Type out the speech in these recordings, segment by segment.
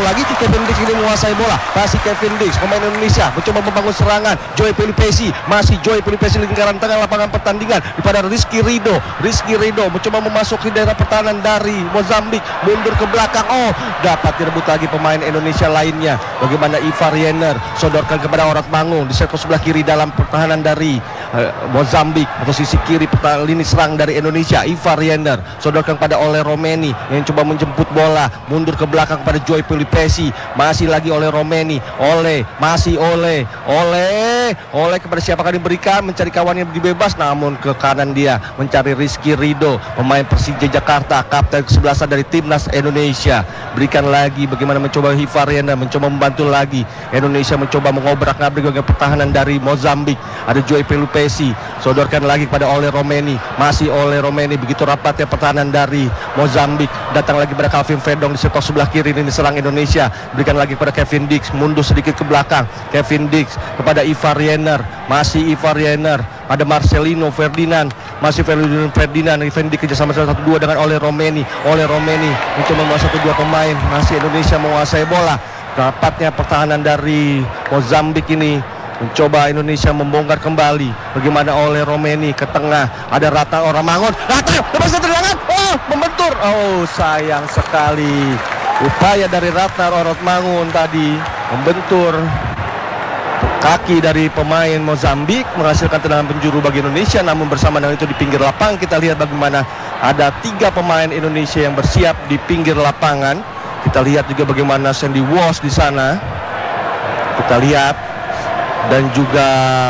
lagi. Kevin Dix ini menguasai bola. Masih Kevin Dix, pemain Indonesia mencoba membangun serangan. Joey Pelipesi, masih Joey Pelipesi lingkaran tengah lapangan pertandingan kepada Rizky Ridho. Rizky Ridho mencoba memasuki daerah pertahanan dari Mozambik, mundur ke belakang. Oh, dapat direbut lagi pemain Indonesia lainnya. Bagaimana Ivar Yenner sodorkan kepada Orat Mangun di sektor sebelah kiri dalam pertahanan dari Mozambik atau sisi kiri lini serang dari Indonesia. Ivar Yenner sodorkan kepada Ole Romeni yang coba menjemput bola, mundur ke belakang kepada Joey Pelipesi, masih lagi oleh Romeni. Masih Ole kepada siapakah diberikan, mencari kawan yang bebas, namun ke kanan dia mencari Rizky Ridho, pemain Persija Jakarta, kapten ke-11 dari timnas Indonesia. Berikan lagi, bagaimana mencoba Ivar Yenner mencoba membantu lagi. Indonesia mencoba mengobrak-abrik bagian pertahanan dari Mozambik. Ada Joey Pelipesi, sodorkan lagi kepada Ole Romeni, masih Ole Romeni. Begitu rapatnya pertahanan dari Mozambik, datang lagi pada Calvin Verdong di sektor sebelah kiri ini serang Indonesia. Berikan lagi kepada Kevin Dix, mundur sedikit ke belakang. Kevin Dix kepada Ivar Yenner, masih Ivar Yenner pada Marcelino Ferdinand, masih Ferdinand. Kevin Dix kerjasama 1-2 dengan Ole Romeni. Ole Romeni mencoba menguasai kedua pemain, masih Indonesia menguasai bola. Rapatnya pertahanan dari Mozambik ini mencoba Indonesia membongkar kembali. Bagaimana Ole Romeni ke tengah, ada Ratna Oramangun. Ratna lepas tendangan, oh membentur. Oh sayang sekali, upaya dari Ratna Oramangun tadi membentur kaki dari pemain Mozambik, menghasilkan tendangan penjuru bagi Indonesia. Namun bersama dengan itu di pinggir lapangan kita lihat bagaimana ada 3 pemain Indonesia yang bersiap di pinggir lapangan. Kita lihat juga bagaimana Sandy Walsh di sana. Kita lihat, dan juga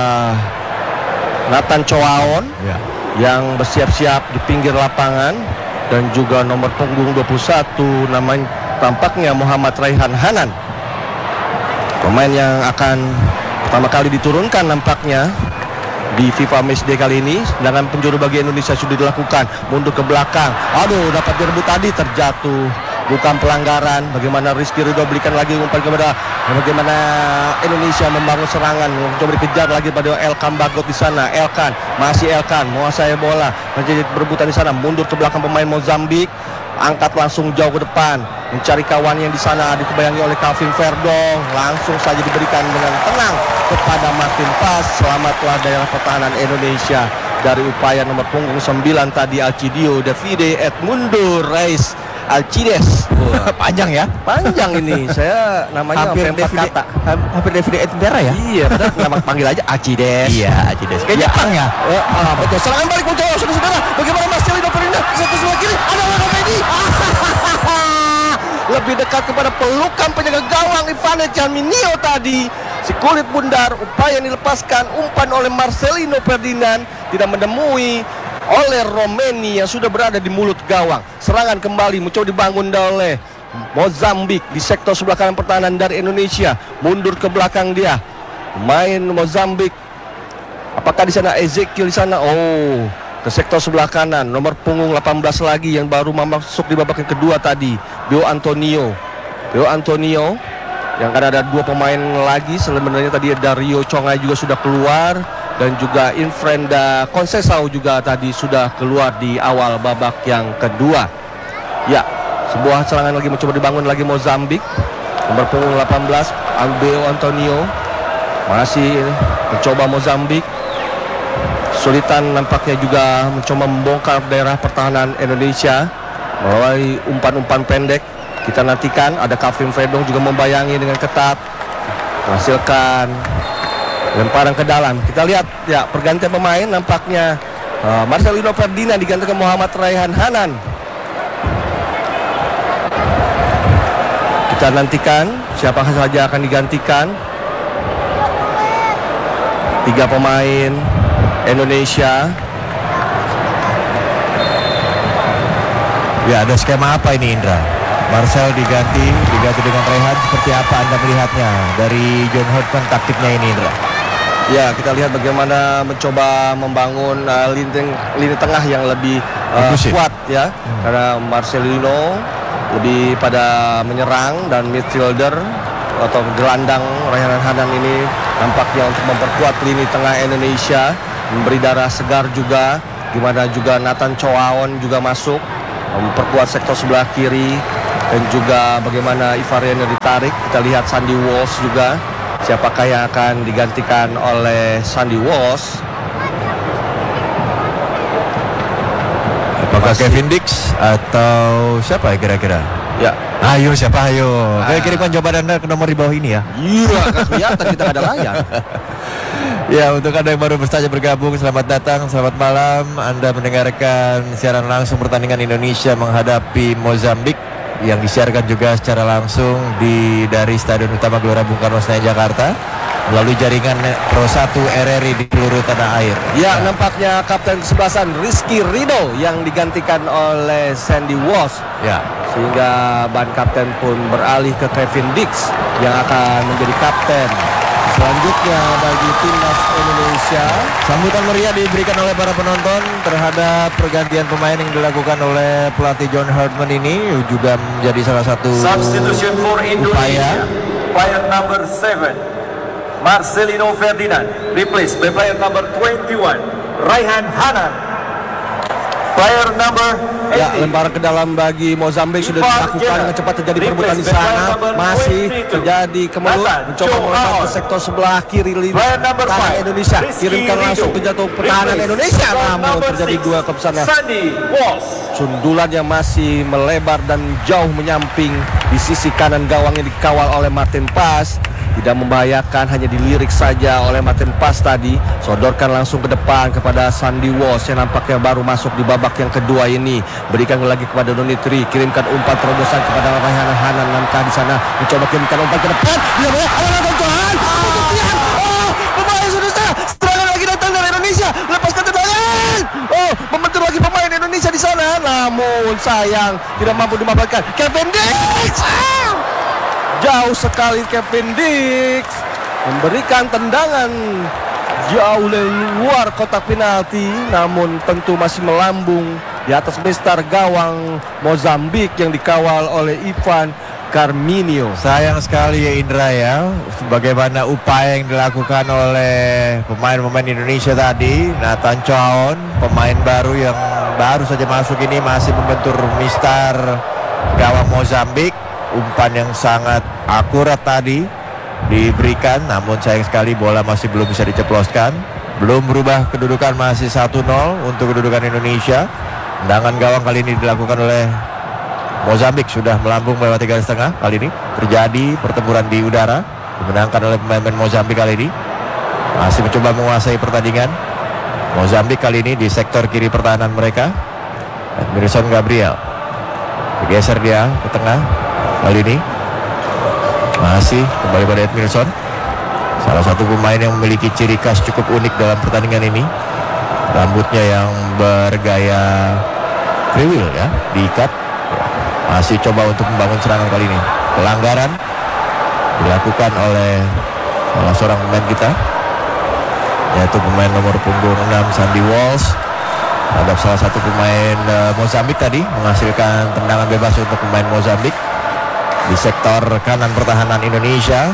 Nathan Choaon yang bersiap-siap di pinggir lapangan, dan juga nomor punggung 21 namanya tampaknya Muhammad Raihan Hanan, pemain yang akan pertama kali diturunkan nampaknya di FIFA Matchday kali ini. Sedangkan penjuru bagi Indonesia sudah dilakukan, mundur ke belakang. Aduh, dapat direbut tadi, terjatuh, bukan pelanggaran. Bagaimana Rizky Ridho berikan lagi umpan kepada, bagaimana Indonesia membangun serangan, coba dikejar lagi pada Elkan Bagot di sana. Masih Elkan menguasai bola, menjadi berebutan di sana, mundur ke belakang pemain Mozambik, angkat langsung jauh ke depan, mencari kawan yang di sana, dikebayangi oleh Calvin Verdong, langsung saja diberikan dengan tenang kepada Martin Pas. Selamatlah daerah pertahanan Indonesia dari upaya nomor punggung 9 tadi, Alcidio Davide Edmundo Reis Alcides. Panjang ya? Panjang ini. Saya namanya hampir 4 kata. Hampir Davide Edmundo ya? Iya, padahal nama panggil aja Alcides. Iya, Alcides. Kayak Jepang ya? Betul. Serangan balik muncul, saudara-saudara. Bagaimana Marcelino Ferdinand satu sebelah kiri. Ada Ole Romeni. Lebih dekat kepada pelukan penjaga gawang Ivane Jalminio tadi. Si kulit bundar, upaya yang dilepaskan umpan oleh Marcelino Ferdinand tidak menemui Ole Romeni yang sudah berada di mulut gawang. Serangan kembali mencoba dibangun oleh Mozambik di sektor sebelah kanan pertahanan dari Indonesia. Mundur ke belakang dia, main Mozambik. Apakah di sana Ezekiel di sana? Oh, ke sektor sebelah kanan, nomor punggung 18 lagi yang baru masuk di babak yang kedua tadi, Bio Antonio yang kan ada 2 pemain lagi. Sebenarnya tadi Dario Congai juga sudah keluar, dan juga Infrenda Concesao juga tadi sudah keluar di awal babak yang kedua. Ya, sebuah serangan lagi mencoba dibangun lagi Mozambik, nomor punggung 18 Bio Antonio. Masih mencoba Mozambik, kesulitan nampaknya juga mencoba membongkar daerah pertahanan Indonesia melalui umpan-umpan pendek. Kita nantikan, ada Calvin Verdong juga membayangi dengan ketat, menghasilkan lemparan ke dalam. Kita lihat ya pergantian pemain, nampaknya Marcelino Ferdinand digantikan Muhammad Raihan Hanan. Kita nantikan siapa saja akan digantikan. 3 pemain Indonesia. Ya, ada skema apa ini, Indra? Marcel diganti dengan Rehan, seperti apa Anda melihatnya dari John Hodgson taktiknya ini, Indra? Ya, kita lihat bagaimana mencoba membangun lini tengah yang lebih kuat ya. Karena Marcelino lebih pada menyerang, dan midfielder atau gelandang Raihan Hanan ini nampaknya untuk memperkuat lini tengah Indonesia, memberi darah segar juga. Gimana juga Nathan Choaon juga masuk memperkuat sektor sebelah kiri. Dan juga bagaimana Ivarian yang ditarik. Kita lihat Sandy Walsh juga. Siapakah yang akan digantikan oleh Sandy Walsh? Apakah Kevin Dix atau siapa ya kira-kira? Ya. Ayo siapa ayo. Kirimkan jawaban Anda ke nomor di bawah ini ya. Iya, kan kelihatan kita ada layar. Ya, untuk Anda yang baru saja bergabung, selamat datang, selamat malam. Anda mendengarkan siaran langsung pertandingan Indonesia menghadapi Mozambik yang disiarkan juga secara langsung dari Stadion Utama Gelora Bung Karno Senayan Jakarta melalui jaringan Pro 1 RRI di seluruh tanah air. Ya, nampaknya kapten kesebelasan Rizky Ridho yang digantikan oleh Sandy Walsh. Ya, Sehingga ban kapten pun beralih ke Kevin Dix yang akan menjadi kapten selanjutnya bagi timnas Indonesia. sambutan meriah diberikan oleh para penonton terhadap pergantian pemain yang dilakukan oleh pelatih John Herdman ini juga menjadi salah satu Substitution for upaya. Indonesia. Player number 7, Marcelino Ferdinand, replaced by player number 21, Raihan Hanan. Player number 18. Ya, lemparan ke dalam bagi Mozambik sudah dilakukan dengan cepat, terjadi perebutan di sana. Masih terjadi kemelut, mencoba melempar ke sektor sebelah kiri pertahanan Indonesia. Kirimkan langsung ke jatuh pertahanan Indonesia, namun terjadi dua kepesanan. Sandy Walsh. Sundulan yang masih melebar dan jauh menyamping di sisi kanan gawang yang dikawal oleh Martin Pas. Tidak membahayakan, hanya dilirik saja oleh Martin Pas tadi. Sodorkan langsung ke depan kepada Sandy Walsh yang nampaknya baru masuk di babak yang kedua ini. Berikan lagi kepada Donitri, kirimkan umpan terobosan kepada Raihan Hanan. Langkah di sana mencoba kirimkan umpan ke depan. Dia ada Tuhan. Oh, pemain Indonesia. Serangan lagi datang dari Indonesia. Lepaskan tendangan. Oh, membentur lagi pemain Indonesia di sana. Namun sayang tidak mampu dimanfaatkan. Kevin Dix. Jauh sekali Kevin Dix memberikan tendangan jauh dari luar kotak penalti, namun tentu masih melambung di atas bestar gawang Mozambik yang dikawal oleh Ivan Carminho. Sayang sekali ya Indra ya, bagaimana upaya yang dilakukan oleh pemain-pemain Indonesia tadi. Nathan Chown, pemain baru yang baru saja masuk ini, masih membentur mistar gawang Mozambik. Umpan yang sangat akurat tadi diberikan, namun sayang sekali bola masih belum bisa diceploskan. Belum berubah kedudukan, masih 1-0 untuk kedudukan Indonesia. Tendangan gawang kali ini dilakukan oleh Mozambik, sudah melambung melewati garis tengah. Kali ini terjadi pertempuran di udara, dimenangkan oleh pemain Mozambik kali ini. Masih mencoba menguasai pertandingan. Mozambik kali ini di sektor kiri pertahanan mereka. Edmilson Gabriel bergeser dia ke tengah. Kali ini masih kembali pada Edmilson, salah satu pemain yang memiliki ciri khas cukup unik dalam pertandingan ini. Rambutnya yang bergaya free wheel ya, diikat. Masih coba untuk membangun serangan kali ini. Pelanggaran dilakukan oleh salah seorang pemain kita, yaitu pemain nomor punggung 6 Sandy Walsh terhadap salah satu pemain Mozambik tadi, menghasilkan tendangan bebas untuk pemain Mozambik di sektor kanan pertahanan Indonesia.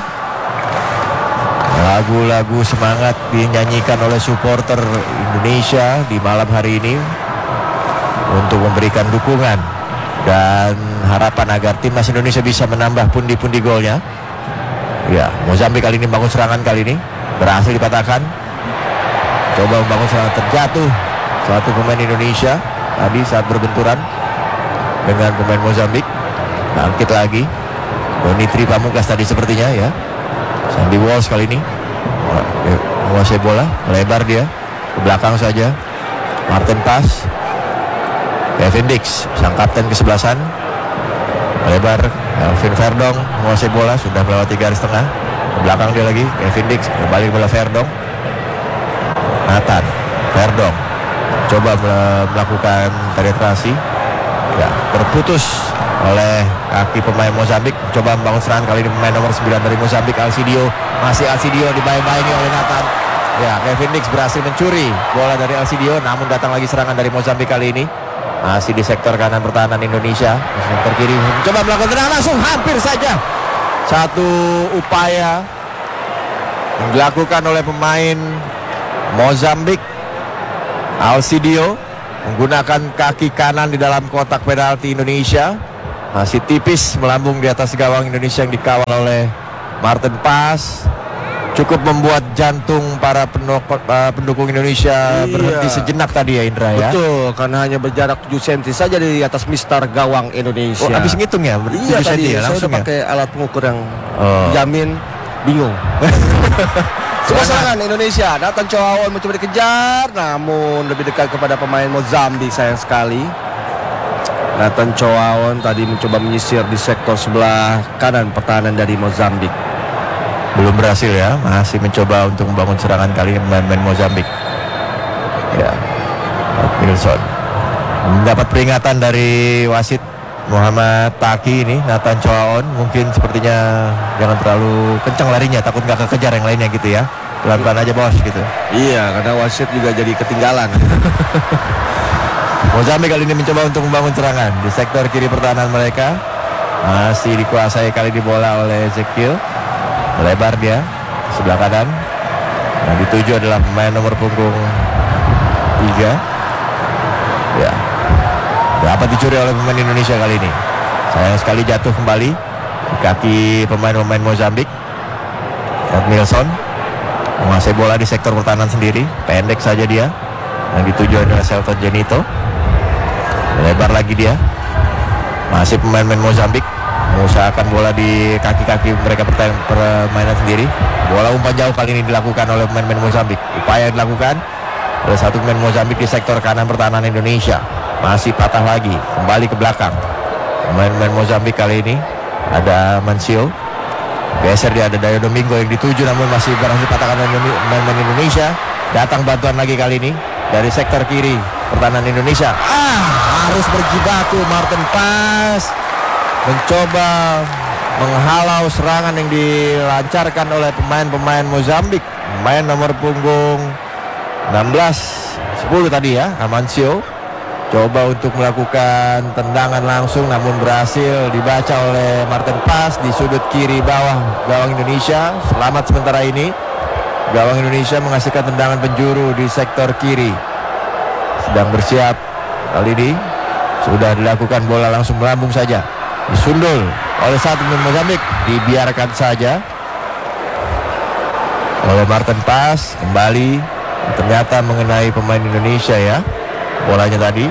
Lagu-lagu semangat dinyanyikan oleh supporter Indonesia di malam hari ini untuk memberikan dukungan dan harapan agar timnas Indonesia bisa menambah pundi-pundi golnya. Ya, Mozambik kali ini bangun serangan, kali ini berhasil dipatahkan. Coba membangun serangan, terjatuh satu pemain Indonesia tadi saat berbenturan dengan pemain Mozambik. Bangkit lagi Donitri Pamungkas tadi sepertinya ya. Sandy Walsh kali ini menguasai bola, melebar dia ke belakang saja. Martin Pas, Kevin Dix sang kapten kesebelasan, melebar. Elvin Verdong menguasai bola, sudah melewati garis tengah. Ke belakang dia lagi, Kevin Dix kembali bola Verdong. Nathan Verdong coba melakukan penetrasi, ya terputus oleh kaki pemain Mozambik. Coba membangun serangan, kali ini pemain nomor 9 dari Mozambik, Alcidio. Masih Alcidio dibayang-bayangi oleh Nathan. Ya, Kevin Dix berhasil mencuri bola dari Alcidio, namun datang lagi serangan dari Mozambik kali ini. Masih di sektor kanan pertahanan Indonesia. Sektor kiri coba melakukan tendangan langsung, hampir saja. Satu upaya yang dilakukan oleh pemain Mozambik, Alcidio, menggunakan kaki kanan di dalam kotak penalti Indonesia. masih tipis melambung di atas gawang Indonesia yang dikawal oleh Martin Paes. Cukup membuat jantung para pendukung Indonesia berhenti sejenak tadi ya, Indra ya. Betul, karena hanya berjarak 7 cm saja di atas mister gawang Indonesia. Oh, habis ngitung ya? Iya tadi, ya, saya langsung udah ya? pakai alat pengukur yang jamin bingung. Sebuah serangan Indonesia, Nathan Choaon mencoba dikejar, namun lebih dekat kepada pemain Mozambik, sayang sekali. Nathan Choaon tadi mencoba menyisir di sektor sebelah kanan pertahanan dari Mozambik. Belum berhasil ya, masih mencoba untuk membangun serangan kali ini pemain Mozambik. Ya, Wilson mendapat peringatan dari wasit Muhammad Taki ini. Nathan Choaon mungkin sepertinya jangan terlalu kencang larinya, takut nggak kekejar yang lainnya gitu ya. Pelan-pelan aja bos gitu. Iya, karena wasit juga jadi ketinggalan. Mozambik kali ini mencoba untuk membangun serangan di sektor kiri pertahanan mereka. Masih dikuasai kali di bola oleh Ezekiel. Melebar dia sebelah kanan. Yang dituju adalah pemain nomor punggung 3. Ya, dapat dicuri oleh pemain Indonesia kali ini. Sayang sekali jatuh kembali di kaki pemain-pemain Mozambik. Edmilson menguasai bola di sektor pertahanan sendiri. Pendek saja dia. Yang dituju adalah Selton Jenito. Melebar lagi dia. Masih pemain-pemain Mozambik mengusahakan bola di kaki-kaki mereka permainan sendiri. Bola umpan jauh kali ini dilakukan oleh pemain-pemain Mozambik. Upaya dilakukan oleh satu pemain Mozambik di sektor kanan pertahanan Indonesia. Masih patah lagi, kembali ke belakang. Pemain-pemain Mozambik kali ini ada Mancio. Geser dia, ada Dayo Domingo yang dituju namun masih berhasil patahkan pemain Indonesia. Datang bantuan lagi kali ini dari sektor kiri pertahanan Indonesia. Harus berjibaku Martin Paes mencoba menghalau serangan yang dilancarkan oleh pemain-pemain Mozambik. Pemain nomor punggung 10 tadi ya, Amancio coba untuk melakukan tendangan langsung namun berhasil dibaca oleh Martin Paes di sudut kiri bawah gawang Indonesia. Selamat sementara ini. Gawang Indonesia menghasilkan tendangan penjuru di sektor kiri. Sedang bersiap kali ini. Sudah dilakukan, bola langsung melambung saja. Disundul oleh satu pemain Mozambik, dibiarkan saja oleh Martin Paes. Kembali ternyata mengenai pemain Indonesia ya, bolanya tadi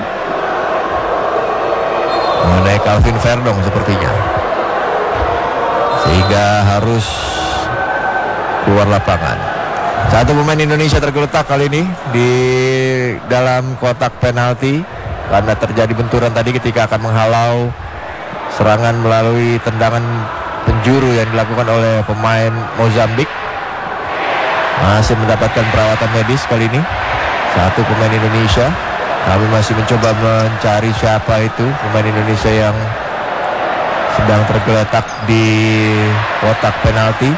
mengenai Calvin Verdong sepertinya, sehingga harus keluar lapangan. Satu pemain Indonesia tergeletak kali ini di dalam kotak penalti karena terjadi benturan tadi ketika akan menghalau serangan melalui tendangan penjuru yang dilakukan oleh pemain Mozambik. Masih mendapatkan perawatan medis kali ini satu pemain Indonesia. Kami masih mencoba mencari siapa itu pemain Indonesia yang sedang tergeletak di kotak penalti.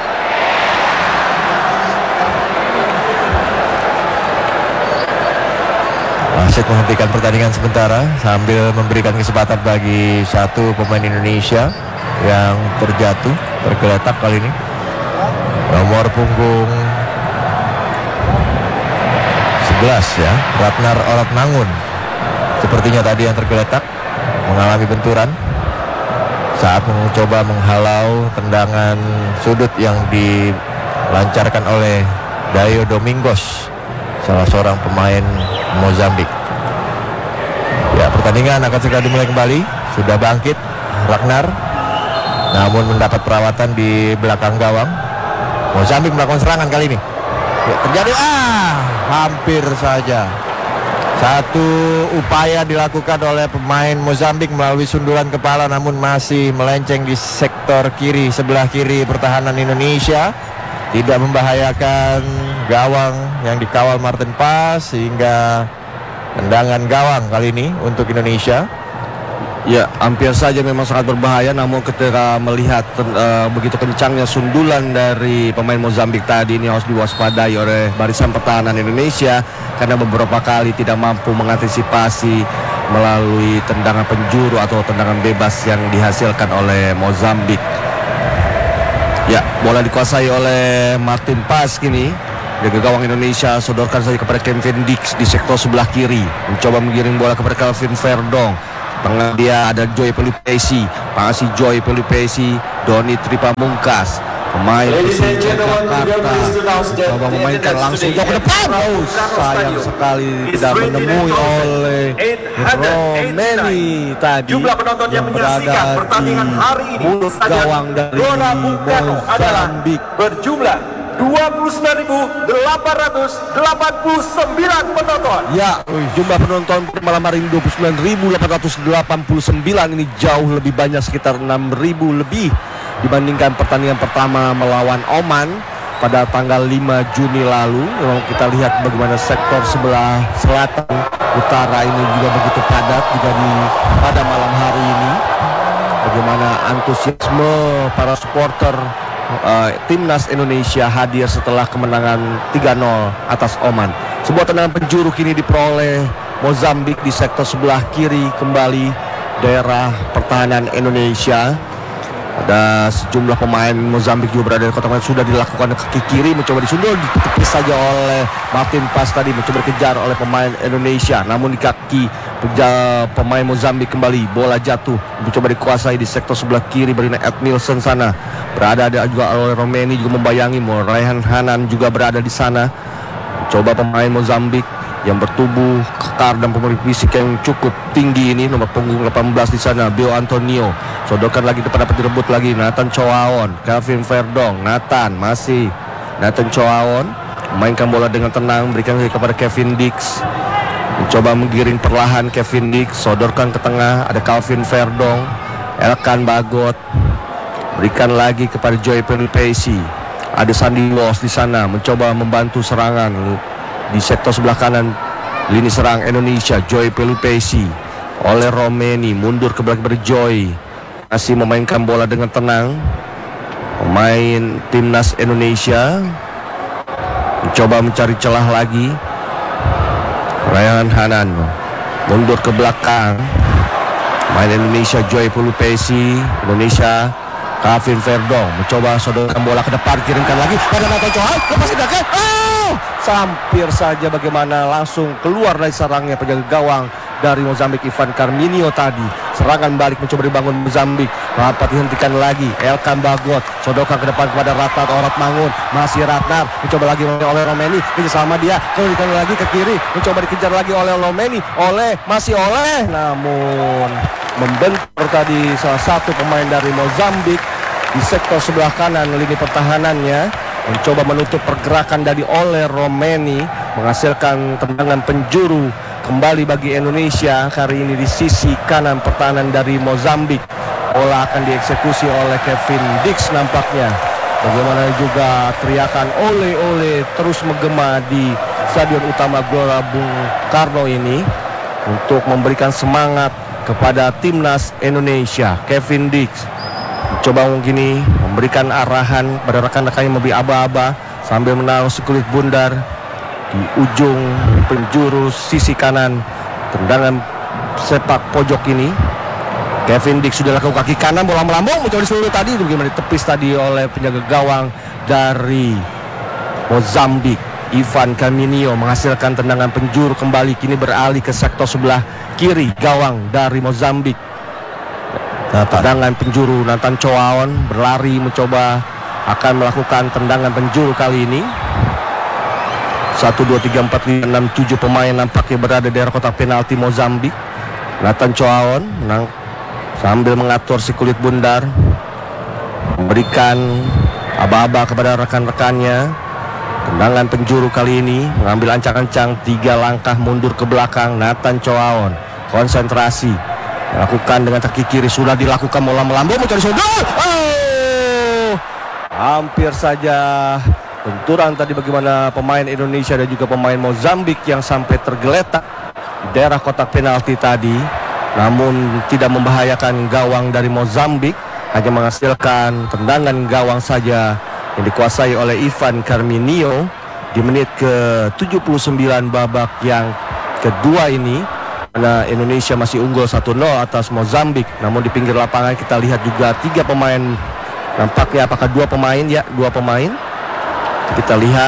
Wasit menghentikan pertandingan sementara sambil memberikan kesempatan bagi satu pemain Indonesia yang tergeletak kali ini. Nomor punggung 11 ya, Ratnar Oratmangun. Sepertinya tadi yang tergeletak mengalami benturan saat mencoba menghalau tendangan sudut yang dilancarkan oleh Dayo Domingos, salah seorang pemain Mozambik. Ya, pertandingan akan segera dimulai kembali. Sudah bangkit Ratnar, namun mendapat perawatan di belakang gawang. Mozambik melakukan serangan kali ini. Ya, terjadi hampir saja. Satu upaya dilakukan oleh pemain Mozambik melalui sundulan kepala namun masih melenceng di sektor kiri, sebelah kiri pertahanan Indonesia. Tidak membahayakan gawang yang dikawal Martin Paes, sehingga tendangan gawang kali ini untuk Indonesia. Ya, hampir saja memang sangat berbahaya, namun ketika melihat begitu kencangnya sundulan dari pemain Mozambik tadi, ini harus diwaspadai oleh barisan pertahanan Indonesia karena beberapa kali tidak mampu mengantisipasi melalui tendangan penjuru atau tendangan bebas yang dihasilkan oleh Mozambik. Ya, bola dikuasai oleh Martin Paes kini. Dari gawang Indonesia sodorkan saja kepada Kevin Dix di sektor sebelah kiri, mencoba menggiring bola kepada Calvin Verdong. Tengah dia ada Joy Pelipesi, masih Joy Pelipesi, Doni Tripamungkas, pemain Persija Jakarta, coba memainkan langsung jauh ke depan. Sayang sekali tidak menemui oleh Romeni tadi Jumlah penonton yang menyaksikan pertandingan hari ini mulut gawang dari Mozambik berjumlah 29.889 penonton. Ya, jumlah penonton malam hari ini 29.889. Ini jauh lebih banyak, sekitar 6.000 lebih dibandingkan pertandingan pertama melawan Oman pada tanggal 5 Juni lalu. Kalau kita lihat bagaimana sektor sebelah selatan utara ini juga begitu padat juga pada malam hari ini. Bagaimana antusiasme para supporter timnas Indonesia hadir setelah kemenangan 3-0 atas Oman. Sebuah tendangan penjuru kini diperoleh Mozambik di sektor sebelah kiri kembali daerah pertahanan Indonesia. Ada sejumlah pemain Mozambik juga berada di kotak penalti, sudah dilakukan ke kaki kiri, mencoba disundul, ditepis saja oleh Martin Pas tadi, mencoba dikejar oleh pemain Indonesia, namun di kaki pemain Mozambik kembali, bola jatuh, mencoba dikuasai di sektor sebelah kiri Berina Ed Nielsen sana, berada ada juga oleh Romeni juga membayangi, Raihan Hanan juga berada di sana. Coba pemain Mozambik yang bertubuh kekar dan memiliki fisik yang cukup tinggi ini, nomor punggung 18 di sana, Bio Antonio, sodorkan lagi depan, dapat direbut lagi, Nathan Choaon, Calvin Verdong, Nathan Choaon, memainkan bola dengan tenang, berikan kepada Kevin Dix, mencoba menggiring perlahan Kevin Dix, sodorkan ke tengah, ada Calvin Verdong, Elkan Bagot, berikan lagi kepada Joy Pelipesi, ada Sandy Walsh di sana, mencoba membantu serangan di sektor sebelah kanan lini serang Indonesia. Joy Pelipesi oleh Romeni, mundur ke belakang Joy, masih memainkan bola dengan tenang. Pemain timnas Indonesia mencoba mencari celah lagi. Raihan Hanan mundur ke belakang, main Indonesia Joy Pelipesi, Indonesia Calvin Verdong mencoba sodorkan bola ke depan, kirimkan lagi pada Nathan Choaon, lepas tindakan, hampir saja bagaimana langsung keluar dari sarangnya penjaga gawang dari Mozambik Ivan Carminio tadi. Serangan balik mencoba dibangun Mozambik, dapat dihentikan lagi. Elkan Bagot sodorkan ke depan kepada Ratnar Mangun, masih Ratnar mencoba lagi oleh Romeni, ini sama dia, kembalikan lagi ke kiri, mencoba dikejar lagi oleh Romeni, namun membentur tadi salah satu pemain dari Mozambik di sektor sebelah kanan lini pertahanannya, mencoba menutup pergerakan dari oleh Romeni, menghasilkan tendangan penjuru kembali bagi Indonesia kali ini di sisi kanan pertahanan dari Mozambik. Bola akan dieksekusi oleh Kevin Dix nampaknya. Bagaimana juga teriakan ole terus menggema di Stadion Utama Gelora Bung Karno ini untuk memberikan semangat kepada timnas Indonesia. Kevin Dix mencoba gini memberikan arahan pada rekan-rekannya memberi aba-aba sambil menaruh sekulit bundar di ujung penjuru sisi kanan tendangan sepak pojok ini. Kevin Dix sudah lakukan kaki kanan, bola melambung, mencoba diseluruh tadi, bagaimana ditepis tadi oleh penjaga gawang dari Mozambik Ivan Carminio, menghasilkan tendangan penjuru kembali, kini beralih ke sektor sebelah kiri gawang dari Mozambik. Tendangan penjuru, Nathan Choaon berlari mencoba akan melakukan tendangan penjuru kali ini. 1, 2, 3, 4, 5, 6, 7 pemain nampaknya berada di daerah kotak penalti Mozambik. Nathan Choaon sambil mengatur si kulit bundar, memberikan aba-aba kepada rekan-rekannya. Tendangan penjuru kali ini mengambil ancang-ancang 3 langkah mundur ke belakang. Nathan Choaon konsentrasi melakukan dengan kaki kiri, sudah dilakukan, bola melambung mencari sudut. Hampir saja benturan tadi, bagaimana pemain Indonesia dan juga pemain Mozambik yang sampai tergeletak di daerah kotak penalti tadi, namun tidak membahayakan gawang dari Mozambik, hanya menghasilkan tendangan gawang saja yang dikuasai oleh Ivan Carminio di menit ke-79 babak yang kedua ini. Karena Indonesia masih unggul 1-0 atas Mozambik, namun di pinggir lapangan kita lihat juga 3 pemain, nampaknya apakah 2 pemain, ya 2 pemain. Kita lihat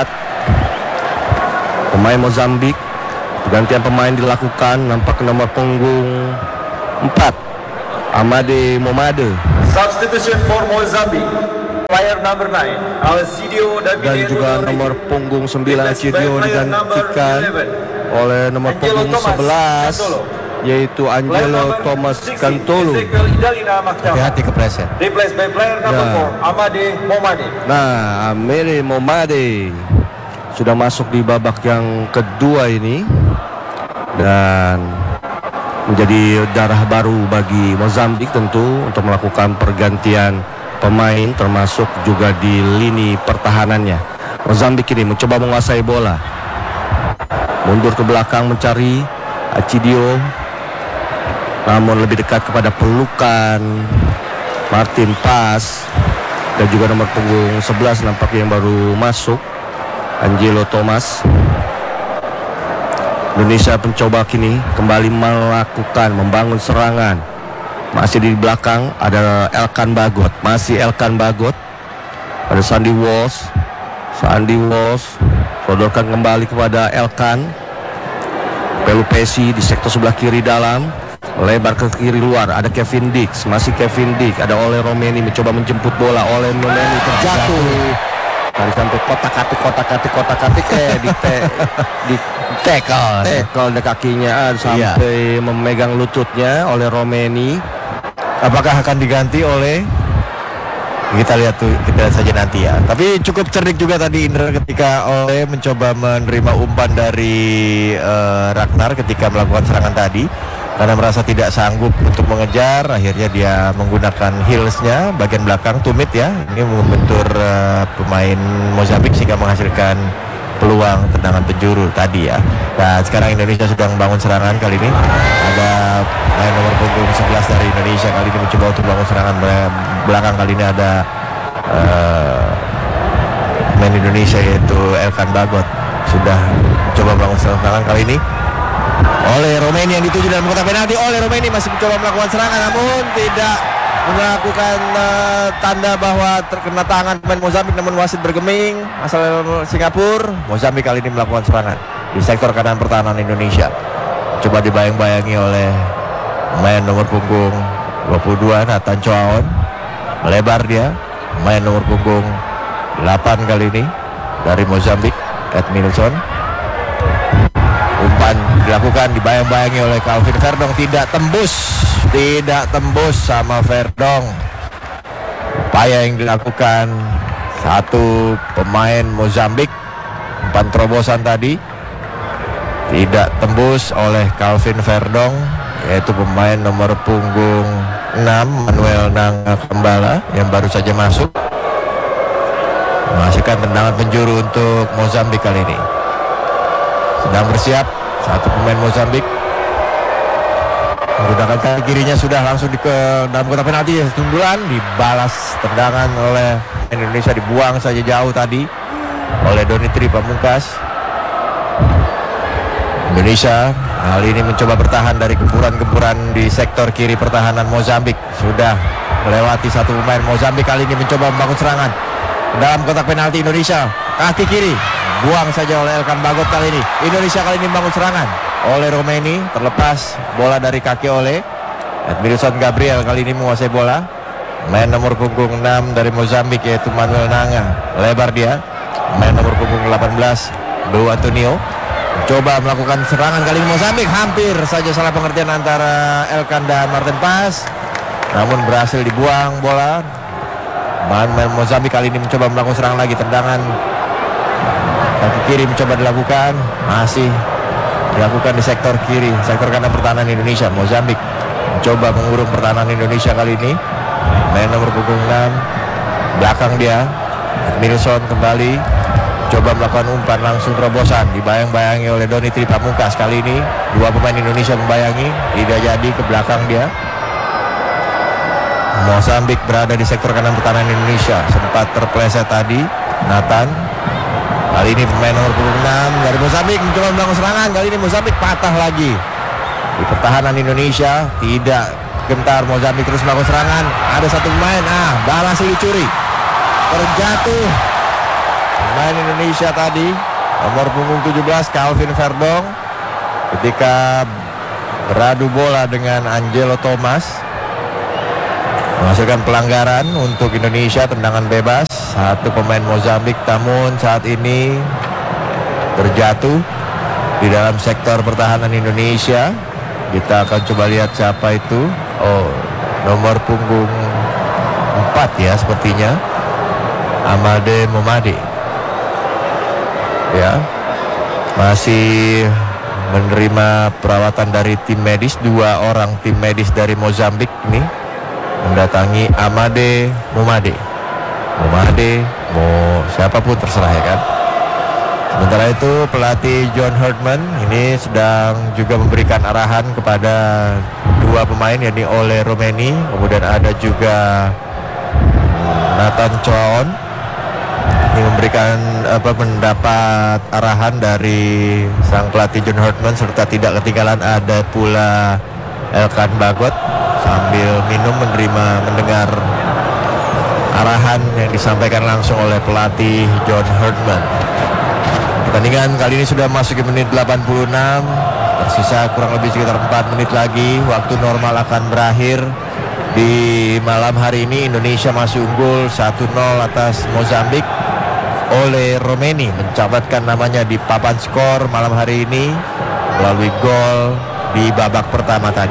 pemain Mozambik, pergantian pemain dilakukan, nampak nomor punggung 4 Amade Momade. Substitution for Mozambique. Player number 9, Alcidio Dan Davide juga Rodrigo. nomor punggung 9 Replaced by Cidio player number digantikan 11. oleh nomor Angelo punggung Thomas 11 Cantolo. yaitu Player Angelo number Thomas 16, Cantolo. Ezekiel Idalina Mahkamah. Hati-hati kepleset. Replaced by player number Ya. 4, Amade Momade. Nah, Amade Momade sudah masuk di babak yang kedua ini dan menjadi darah baru bagi Mozambik tentu untuk melakukan pergantian pemain termasuk juga di lini pertahanannya. Mozambik ini mencoba menguasai bola, mundur ke belakang mencari Acidio, namun lebih dekat kepada pelukan Martin Pas dan juga nomor punggung 11 nampaknya yang baru masuk, Angelo Thomas. Indonesia mencoba kini kembali membangun serangan. Masih di belakang ada Elkan Bagot, masih Elkan Bagot. Ada Sandy Walsh sodorkan kembali kepada Elkan. Pelupesi di sektor sebelah kiri dalam, lebar ke kiri luar. Ada Kevin Dix, masih Kevin Dix. Ada Ole Romeni mencoba menjemput bola. Ole Romeni terjatuh. Tadi sampai kotak-katik di tackle di kakinya sampai memegang lututnya oleh Romeni. Apakah akan diganti oleh, kita lihat saja nanti ya. Tapi cukup cerdik juga tadi Indra ketika Ole mencoba menerima umpan dari Ragnar ketika melakukan serangan tadi. Karena merasa tidak sanggup untuk mengejar, akhirnya dia menggunakan heelsnya bagian belakang, tumit ya. Ini membentur pemain Mozambik sehingga menghasilkan peluang tendangan penjuru tadi ya. Nah sekarang Indonesia sedang membangun serangan kali ini. Ada pemain nomor punggung 11 dari Indonesia kali ini mencoba untuk membangun serangan belakang. Kali ini ada pemain Indonesia yaitu Elkan Bagot sudah mencoba membangun serangan kali ini. Oleh Romeni yang dituju dalam kotak penalti. Oleh Romeni masih mencoba melakukan serangan namun tidak melakukan tanda bahwa terkena tangan pemain Mozambik, namun wasit bergeming asal Singapura. Mozambik kali ini melakukan serangan di sektor kanan pertahanan Indonesia. Coba dibayang-bayangi oleh pemain nomor punggung 22 Nathan Choaon. Melebar dia, pemain nomor punggung 8 kali ini dari Mozambik, Edmilson. Umpan dilakukan, dibayang-bayangi oleh Calvin Verdong, tidak tembus sama Verdong. Upaya yang dilakukan satu pemain Mozambik, umpan terobosan tadi tidak tembus oleh Calvin Verdong, yaitu pemain nomor punggung 6 Manuel Nanga Kembala yang baru saja masuk, menghasilkan tendangan penjuru untuk Mozambik kali ini. Sedang bersiap satu pemain Mozambik menggunakan kaki kirinya, sudah langsung ke dalam kotak penalti. Sundulan dibalas tendangan oleh Indonesia, dibuang saja jauh tadi oleh Donitri Pamungkas. Indonesia kali ini mencoba bertahan dari gempuran-gempuran di sektor kiri pertahanan Mozambik. Sudah melewati satu pemain Mozambik kali ini mencoba membangun serangan dalam kotak penalti Indonesia. Kaki kiri buang saja oleh Elkan Bagot kali ini. Indonesia kali ini membangun serangan oleh Romeni, terlepas bola dari kaki oleh Edmilson Gabriel kali ini menguasai bola. Main nomor punggung 6 dari Mozambik yaitu Manuel Nanga, lebar dia. Main nomor punggung 18 Blue Antonio coba melakukan serangan kali ini. Mozambik hampir saja salah pengertian antara Elkan dan Martin Pas, namun berhasil dibuang bola. Main Mozambik kali ini mencoba melakukan serangan lagi, tendangan kaki kiri mencoba dilakukan, masih dilakukan di sektor kiri, sektor kanan pertahanan Indonesia. Mozambik mencoba mengurung pertahanan Indonesia kali ini. Main nomor punggung 6 belakang dia, Edmilson kembali coba melakukan umpan langsung terobosan, dibayang-bayangi oleh Donitri Pamungkas. Kali ini dua pemain Indonesia membayangi, tidak jadi, ke belakang dia. Mozambik berada di sektor kanan pertahanan Indonesia, sempat terpleset tadi Nathan. Kali ini pemain nomor 6 dari Mozambik mencoba membangun serangan. Kali ini Mozambik patah lagi di pertahanan Indonesia. Tidak gentar Mozambik terus melakukan serangan. Ada satu pemain, balas dicuri, terjatuh pemain Indonesia tadi nomor punggung 17 Calvin Verdong ketika beradu bola dengan Angelo Thomas, menghasilkan pelanggaran untuk Indonesia, tendangan bebas. Satu pemain Mozambik namun saat ini terjatuh di dalam sektor pertahanan Indonesia. Kita akan coba lihat siapa itu. Oh, nomor punggung 4 ya sepertinya, Amade Momade. Ya, masih menerima perawatan dari tim medis. 2 orang tim medis dari Mozambik ini mendatangi Amade Momade. Mau siapapun terserah ya kan. Sementara itu pelatih John Herdman ini sedang juga memberikan arahan kepada 2 pemain, yakni Ole Romeni, kemudian ada juga Nathan Choaon. Ini memberikan mendapat arahan dari sang pelatih John Herdman, serta tidak ketinggalan ada pula Elkan Bagot sambil minum mendengar arahan yang disampaikan langsung oleh pelatih John Herdman. Pertandingan kali ini sudah masuk ke menit 86, tersisa kurang lebih sekitar 4 menit lagi. Waktu normal akan berakhir. Di malam hari ini Indonesia masih unggul 1-0 atas Mozambik. Ole Romeni mencatatkan namanya di papan skor malam hari ini melalui gol di babak pertama tadi.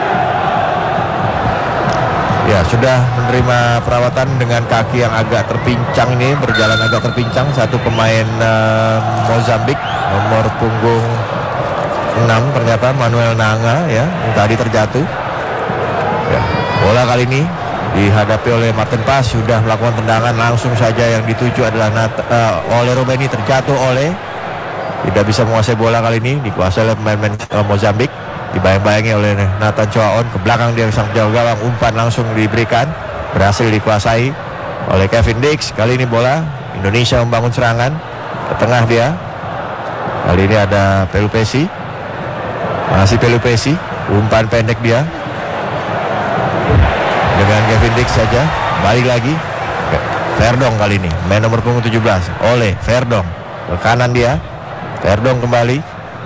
Ya, sudah menerima perawatan dengan kaki yang agak terpincang ini, berjalan agak terpincang. Satu pemain Mozambik nomor punggung 6 ternyata Manuel Nanga ya, yang tadi terjatuh. Ya, bola kali ini dihadapi oleh Martin Pas, sudah melakukan tendangan langsung saja, yang dituju adalah oleh Romeni, terjatuh oleh, tidak bisa menguasai bola kali ini, dikuasai oleh pemain Mozambik, dibayang-bayangi oleh Nathan Choaon, ke belakang dia sang jauh gawang, umpan langsung diberikan, berhasil dikuasai oleh Kevin Dix. Kali ini bola Indonesia membangun serangan ke tengah dia, kali ini ada Pelupesi, masih Pelupesi, umpan pendek dia dengan Kevin Dix saja. Balik lagi Verdong kali ini, main nomor punggung 17 oleh Verdong, ke kanan dia. Verdong kembali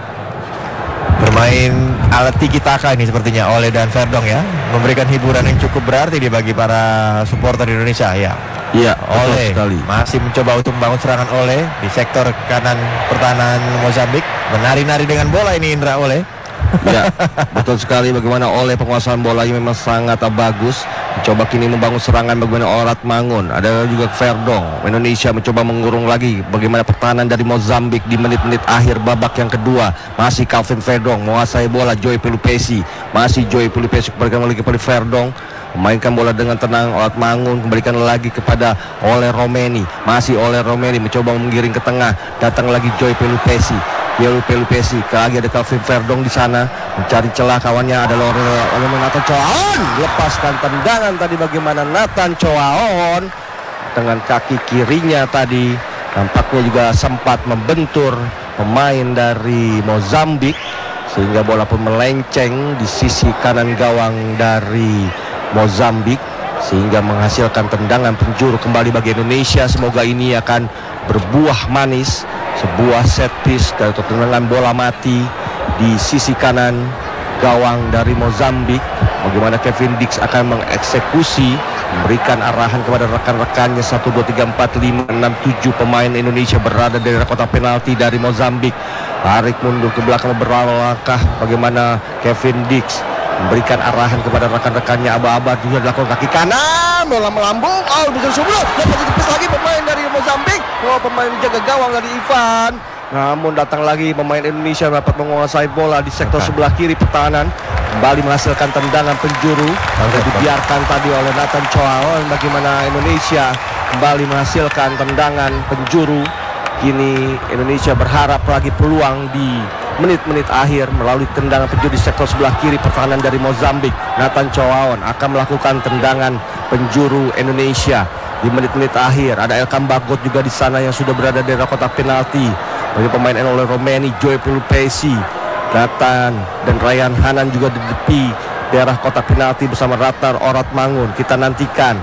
bermain alat tiki taka ini sepertinya Ole dan Verdong ya, memberikan hiburan yang cukup berarti bagi para supporter Indonesia ya. Iya, Ole masih mencoba untuk membangun serangan Ole di sektor kanan pertahanan Mozambik, menari-nari dengan bola ini Indra Ole. Ya, betul sekali, bagaimana oleh penguasaan bolanya memang sangat bagus. Mencoba kini membangun serangan bagaimana Orat Mangun. Ada juga Verdong. Indonesia mencoba mengurung lagi bagaimana pertahanan dari Mozambik di menit-menit akhir babak yang kedua. Masih Calvin Verdong menguasai bola. Joy Pelupesi, masih Joy Pelupesi kembalikan lagi kepada Verdong, memainkan bola dengan tenang. Orat Mangun kembalikan lagi kepada Ole Romeni, masih Ole Romeni mencoba menggiring ke tengah. Datang lagi Joy Pelupesi, Pelupesi, lagi ada Calvin Verdong di sana mencari celah, kawannya adalah oleh Nathan Choaon. Lepaskan tendangan tadi bagaimana Nathan Choaon dengan kaki kirinya tadi, nampaknya juga sempat membentur pemain dari Mozambik sehingga bola pun melenceng di sisi kanan gawang dari Mozambik sehingga menghasilkan tendangan penjuru kembali bagi Indonesia. Semoga ini akan berbuah manis, sebuah set piece dari tendangan bola mati di sisi kanan gawang dari Mozambik. Bagaimana Kevin Dix akan mengeksekusi, memberikan arahan kepada rekan-rekannya 1, 2, 3, 4, 5, 6, 7 pemain Indonesia berada di kotak penalti dari Mozambik. Tarik mundur ke belakang beberapa langkah, bagaimana Kevin Dix memberikan arahan kepada rekan-rekannya. Aba-aba juga dilakukan kaki kanan, bola melambung, bisa sebelum dapat ditepis lagi pemain dari Mozambik. Pemain jaga gawang dari Ivan, namun datang lagi pemain Indonesia dapat menguasai bola di sektor sebelah kiri pertahanan, kembali menghasilkan tendangan penjuru yang dibiarkan tadi oleh Nathan Choaon. Bagaimana Indonesia kembali menghasilkan tendangan penjuru. Kini Indonesia berharap lagi peluang di menit-menit akhir melalui tendangan penjuru di sektor sebelah kiri pertahanan dari Mozambik. Nathan Choaon akan melakukan tendangan penjuru Indonesia di menit-menit akhir. Ada Elkan Bagot juga di sana yang sudah berada di kotak penalti. Bagi pemain Ole Romeni, Joy Pelupesi, Nathan dan Ryan Hanan juga di tepi daerah kotak penalti bersama Ratar Orat Mangun. Kita nantikan.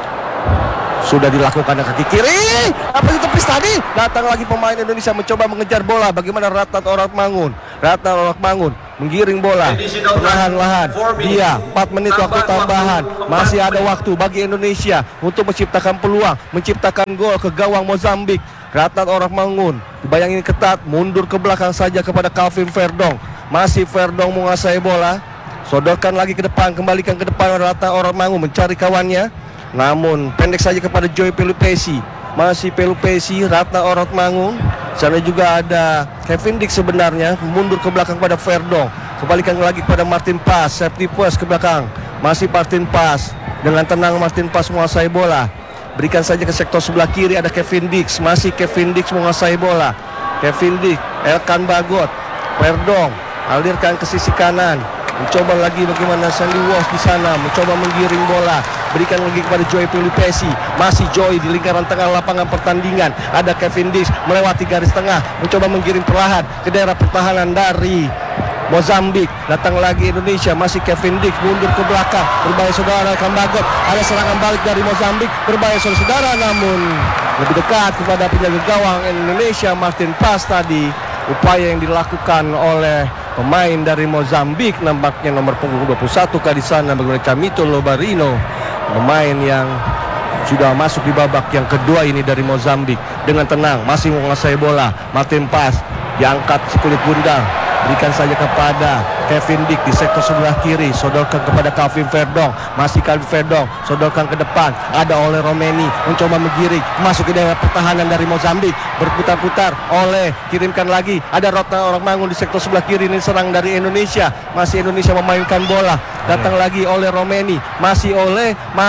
Sudah dilakukan dengan kaki kiri, apa itu tepis tadi? Datang lagi pemain Indonesia mencoba mengejar bola. Bagaimana Ratat Orat Mangun? Ratat Orat Mangun menggiring bola perlahan-lahan. Dia 4 menit waktu tambahan. Masih ada waktu bagi Indonesia untuk menciptakan peluang, menciptakan gol ke gawang Mozambik. Ratna Orangmangun bayangin ketat, mundur ke belakang saja kepada Calvin Verdong. Masih Verdong menguasai bola, sodorkan lagi ke depan, kembalikan ke depan. Ratna Orangmangun mencari kawannya, namun pendek saja kepada Joy Pelupesi. Masih Pelupesi, Ratna Orangmangun. Sana juga ada Kevin Dix sebenarnya, mundur ke belakang kepada Verdong, kembalikan lagi kepada Martin Pas. Safety pass ke belakang, masih Martin Pas. Dengan tenang Martin Pas menguasai bola, berikan saja ke sektor sebelah kiri, ada Kevin Dix. Masih Kevin Dix menguasai bola. Kevin Dix, Elkan Bagot, Verdong alirkan ke sisi kanan, mencoba lagi bagaimana Sandy Walsh di sana, mencoba menggiring bola, berikan lagi kepada Joy Pelupesi. Masih Joy di lingkaran tengah lapangan pertandingan, ada Kevin Dix melewati garis tengah, mencoba menggiring perlahan ke daerah pertahanan dari Mozambik. Datang lagi Indonesia, masih Kevin Dix mundur ke belakang, berbahaya saudara Kambagot. Ada serangan balik dari Mozambik, berbahaya saudara, namun lebih dekat kepada penjaga gawang Indonesia Martin Pas tadi. Upaya yang dilakukan oleh pemain dari Mozambik, nampaknya nomor punggung 21 di sana bagaimana Camito Lobarino, pemain yang sudah masuk di babak yang kedua ini dari Mozambik. Dengan tenang masih menguasai bola, Martin Pas diangkat si kulit bundar, berikan saja kepada Kevin Dix di sektor sebelah kiri, sodorkan kepada Calvin Verdong. Masih Calvin Verdong, sodorkan ke depan, ada oleh Romeni, mencoba menggiring masuk ke daerah pertahanan dari Mozambik, berputar-putar oleh, kirimkan lagi, ada Ratna Orangmangun di sektor sebelah kiri. Ini serang dari Indonesia, masih Indonesia memainkan bola, datang lagi oleh Romeni, masih oleh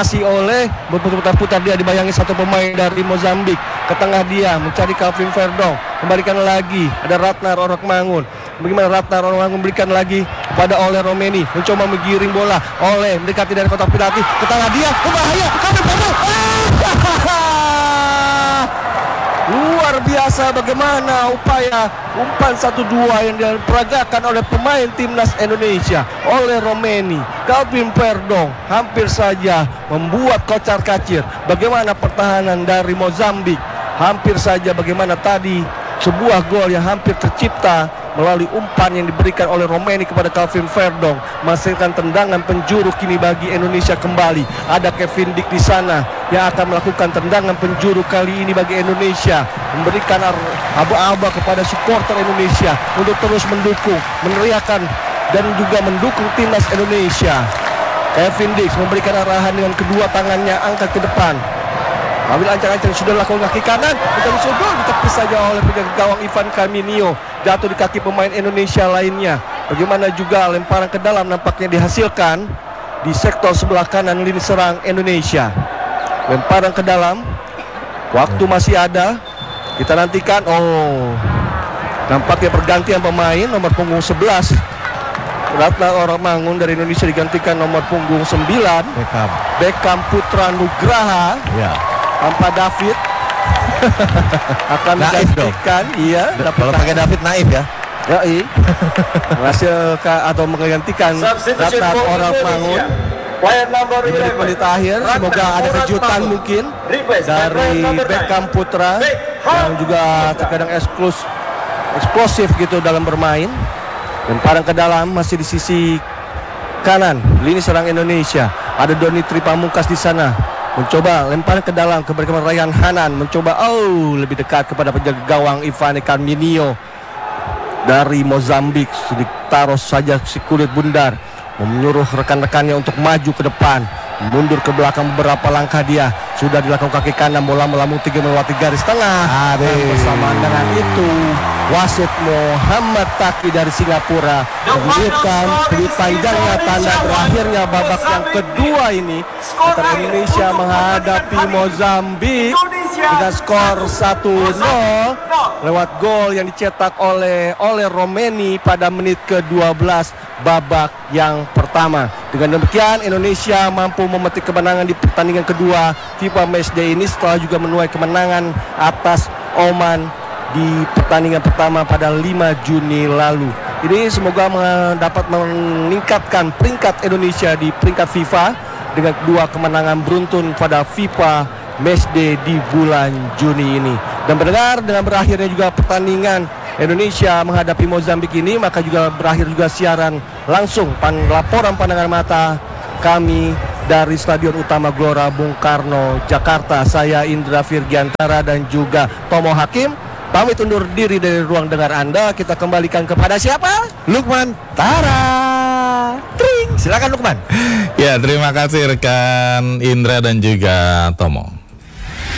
berputar-putar, dia dibayangi satu pemain dari Mozambik, ke tengah dia mencari Calvin Verdong, kembalikan lagi, ada Ratna Orangmangun. Bagaimana Ratna Orangmangun berikan lagi kepada oleh Romeni, mencoba menggiring bola, oleh mendekati dari kotak penalti, ke tengah dia, berbahaya, Calvin Verdong. Luar biasa bagaimana upaya umpan 1-2 yang diperagakan oleh pemain timnas Indonesia, oleh Romeni. Calvin Verdong hampir saja membuat kocar-kacir bagaimana pertahanan dari Mozambik. Hampir saja bagaimana tadi sebuah gol yang hampir tercipta melalui umpan yang diberikan oleh Romeni kepada Calvin Verdong, menghasilkan tendangan penjuru kini bagi Indonesia kembali. Ada Kevin Dix di sana yang akan melakukan tendangan penjuru kali ini bagi Indonesia, memberikan aba-aba kepada supporter Indonesia untuk terus mendukung, meneriakan dan juga mendukung timnas Indonesia. Kevin Dix memberikan arahan dengan kedua tangannya, angkat ke depan, ambil ancang-ancang, sudah lakukan kaki kanan, bukan sudut, ditepis saja oleh penjaga gawang Ivan Carminio, jatuh di kaki pemain Indonesia lainnya. Bagaimana juga lemparan ke dalam nampaknya dihasilkan di sektor sebelah kanan lini serang Indonesia. Lemparan ke dalam, waktu masih ada, kita nantikan. Oh, nampaknya pergantian pemain, nomor punggung 11 Ratna Orangmangun dari Indonesia digantikan nomor punggung 9 Beckham Putra Nugraha. Ya. Tanpa David akan menggantikan, iya, Kalau pakai David naif ya. Ya, menghasilkan atau menggantikan Ratna Orangmangun di menit akhir. Semoga ada kejutan mungkin dari Beckham Putra yang juga terkadang eksplosif gitu dalam bermain. Lemparan ke dalam masih di sisi kanan lini serang Indonesia. Ada Doni Tripamungkas di sana, mencoba lempar ke dalam kepada Ryan Hanan, mencoba lebih dekat kepada penjaga gawang Ivan Carminio dari Mozambik. Ditaruh saja si kulit bundar, menyuruh rekan-rekannya untuk maju ke depan, mundur ke belakang beberapa langkah. Dia sudah dilakukan kaki kanan, bola melambung tinggi melewati garis tengah. Dan bersamaan dengan itu wasit Muhammad Taki dari Singapura menunjukkan lebih panjangnya tanda berakhirnya babak yang kedua ini antara Indonesia menghadapi Mozambik dengan skor 1-0 lewat gol yang dicetak oleh Romeni pada menit ke-12 babak yang pertama. Dengan demikian Indonesia mampu memetik kemenangan di pertandingan kedua FIFA Matchday ini setelah juga menuai kemenangan atas Oman di pertandingan pertama pada 5 Juni lalu. Ini semoga dapat meningkatkan peringkat Indonesia di peringkat FIFA dengan dua kemenangan beruntun pada FIFA Matchday di bulan Juni ini. Dan mendengar dengan berakhirnya juga pertandingan Indonesia menghadapi Mozambik ini, maka juga berakhir juga siaran langsung laporan pandangan mata kami dari Stadion Utama Gelora Bung Karno, Jakarta. Saya Indra Virgiantara dan juga Tomo Hakim pamit undur diri dari ruang dengar Anda. Kita kembalikan kepada siapa? Lukman Tara. Tring. Silakan Lukman. Ya, terima kasih rekan Indra dan juga Tomo.